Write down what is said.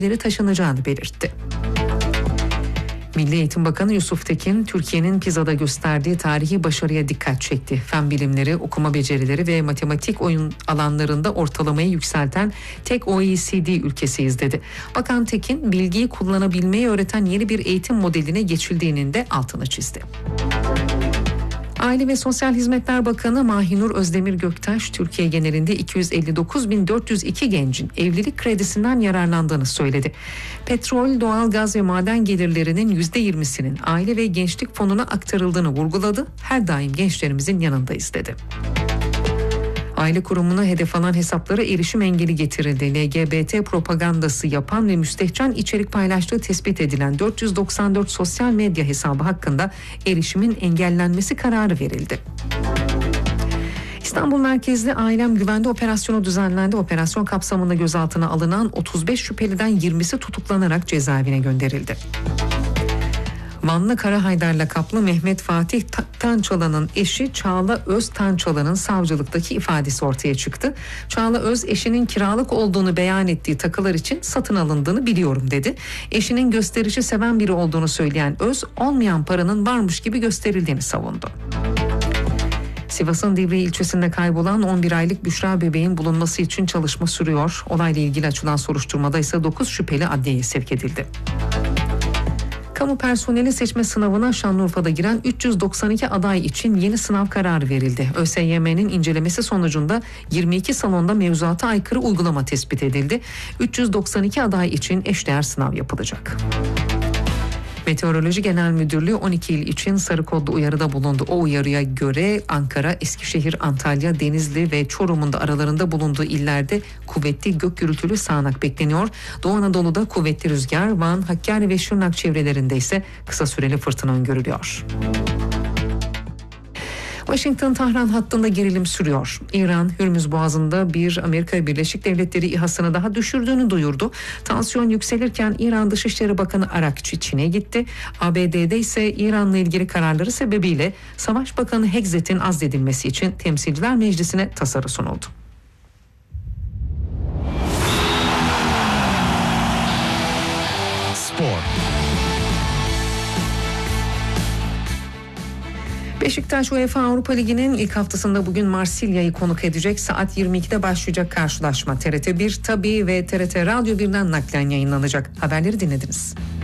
taşınacağını belirtti. Milli Eğitim Bakanı Yusuf Tekin, Türkiye'nin PISA'da gösterdiği tarihi başarıya dikkat çekti. Fen bilimleri, okuma becerileri ve matematik oyun alanlarında ortalamayı yükselten tek OECD ülkesiyiz dedi. Bakan Tekin, bilgiyi kullanabilmeyi öğreten yeni bir eğitim modeline geçildiğinin de altını çizdi. Aile ve Sosyal Hizmetler Bakanı Mahinur Özdemir Göktaş, Türkiye genelinde 259.402 gencin evlilik kredisinden yararlandığını söyledi. Petrol, doğalgaz ve maden gelirlerinin %20'sinin Aile ve Gençlik Fonu'na aktarıldığını vurguladı. Her daim gençlerimizin yanındayız dedi. Aile kurumuna hedef alan hesaplara erişim engeli getirildi. LGBT propagandası yapan ve müstehcen içerik paylaştığı tespit edilen 494 sosyal medya hesabı hakkında erişimin engellenmesi kararı verildi. İstanbul merkezli Ailem Güvende operasyonu düzenlendi. Operasyon kapsamında gözaltına alınan 35 şüpheliden 20'si tutuklanarak cezaevine gönderildi. Vanlı Karahaydar lakaplı Mehmet Fatih Tançalan'ın eşi Çağla Öz Tançalan'ın savcılıktaki ifadesi ortaya çıktı. Çağla Öz, eşinin kiralık olduğunu beyan ettiği takılar için satın alındığını biliyorum dedi. Eşinin gösterici seven biri olduğunu söyleyen Öz, olmayan paranın varmış gibi gösterildiğini savundu. Sivas'ın Divriği ilçesinde kaybolan 11 aylık Büşra bebeğin bulunması için çalışma sürüyor. Olayla ilgili açılan soruşturmada ise 9 şüpheli adliyeye sevk edildi. Kamu personeli seçme sınavına Şanlıurfa'da giren 392 aday için yeni sınav kararı verildi. ÖSYM'nin incelemesi sonucunda 22 salonda mevzuata aykırı uygulama tespit edildi. 392 aday için eşdeğer sınav yapılacak. Meteoroloji Genel Müdürlüğü 12 il için sarı kodlu uyarıda bulundu. O uyarıya göre Ankara, Eskişehir, Antalya, Denizli ve Çorum'un da aralarında bulunduğu illerde kuvvetli gök gürültülü sağanak bekleniyor. Doğu Anadolu'da kuvvetli rüzgar, Van, Hakkari ve Şırnak çevrelerinde ise kısa süreli fırtına öngörülüyor. Washington-Tahran hattında gerilim sürüyor. İran, Hürmüz Boğazı'nda bir Amerika Birleşik Devletleri İHA'sını daha düşürdüğünü duyurdu. Tansiyon yükselirken İran Dışişleri Bakanı Arakçi Çin'e gitti. ABD'de ise İran'la ilgili kararları sebebiyle Savaş Bakanı Hegzet'in azledilmesi için Temsilciler Meclisi'ne tasarı sunuldu. Spor. Beşiktaş UEFA Avrupa Ligi'nin ilk haftasında bugün Marsilya'yı konuk edecek. Saat 22'de başlayacak karşılaşma TRT 1 tabii ve TRT Radyo 1'den naklen yayınlanacak. Haberleri dinlediniz.